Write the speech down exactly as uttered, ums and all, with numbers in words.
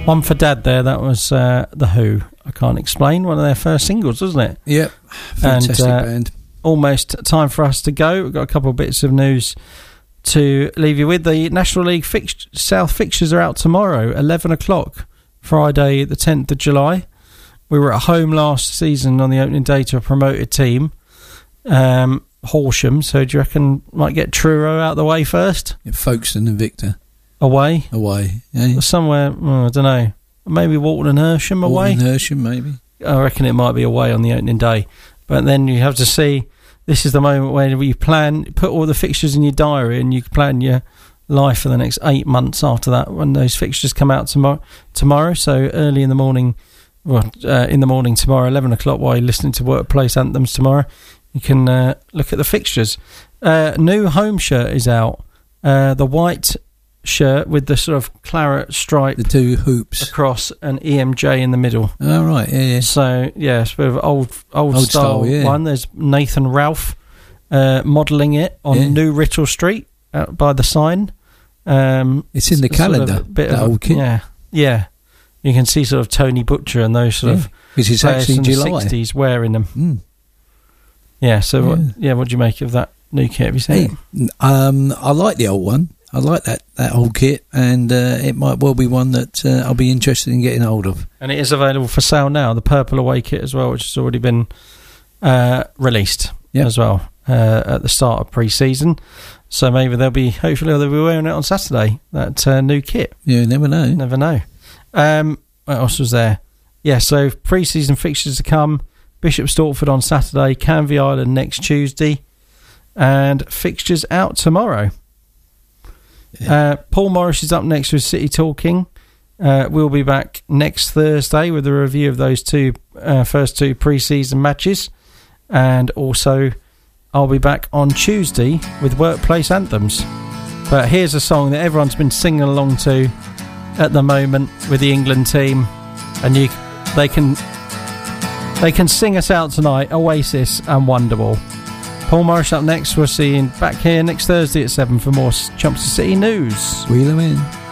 One for Dad there, that was uh, The Who. I Can't Explain, one of their first singles, wasn't it? Yep, fantastic and, uh, band. Almost time for us to go. We've got a couple of bits of news to leave you with. The National League fix- South fixtures are out tomorrow, eleven o'clock, Friday the tenth of July. We were at home last season on the opening day to a promoted team, um, Horsham, so do you reckon might get Truro out of the way first? Yeah, Folkestone and Victor. Away? Away, yeah. Somewhere, oh, I don't know, maybe Walton and Hersham away? Walton and Hersham, maybe. I reckon it might be away on the opening day. But then you have to see, this is the moment where you plan, put all the fixtures in your diary and you plan your life for the next eight months after that when those fixtures come out tomorrow. tomorrow. So early in the morning, well, uh, in the morning tomorrow, eleven o'clock, while you're listening to Workplace Anthems tomorrow, you can uh, look at the fixtures. Uh, new home shirt is out. Uh, the white shirt with the sort of claret stripe, the two hoops across, and E M J in the middle. Oh right, yeah, yeah. So yeah, it's a bit of old, old, old style, style yeah. one. There's Nathan Ralph uh, modelling it on yeah. New Rittle Street out by the sign. Um, it's in the calendar. Sort of a bit that of old kit. Yeah, yeah. You can see sort of Tony Butcher and those sort yeah. of Which is actually in July. the sixties wearing them. Mm. Yeah. So yeah. What, yeah, what do you make of that new kit? Have you seen hey, it? Um, I like the old one. I like that, that old kit, and uh, it might well be one that uh, I'll be interested in getting hold of. And it is available for sale now, the Purple Away kit as well, which has already been uh, released yep. as well uh, at the start of pre-season. So maybe they'll be, hopefully they'll be wearing it on Saturday, that uh, new kit. Yeah, you never know. Never know. Um, what else was there? Yeah, so pre-season fixtures to come. Bishop Stortford on Saturday, Canvey Island next Tuesday, and fixtures out tomorrow. Yeah. Uh, Paul Morris is up next with City Talking. Uh, we'll be back next Thursday with a review of those two uh, first two pre-season matches, and also I'll be back on Tuesday with Workplace Anthems. But here's a song that everyone's been singing along to at the moment with the England team, and you they can they can sing us out tonight. Oasis and Wonderwall. Paul Morris up next. We'll see you back here next Thursday at seven for more Chumps City news. Wheel 'em in.